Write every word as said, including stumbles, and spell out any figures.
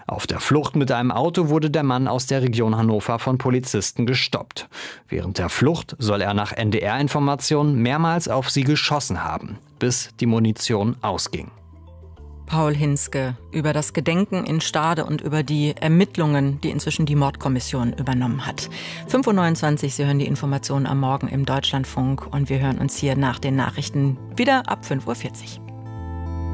Auf der Flucht mit einem Auto wurde der Mann aus der Region Hannover von Polizisten gestoppt. Während der Flucht soll er nach N D R-Informationen mehrmals auf sie geschossen haben, bis die Munition ausging. Paul Hinzke über das Gedenken in Stade und über die Ermittlungen, die inzwischen die Mordkommission übernommen hat. fünf Uhr neunundzwanzig, Sie hören die Informationen am Morgen im Deutschlandfunk und wir hören uns hier nach den Nachrichten wieder ab fünf Uhr vierzig.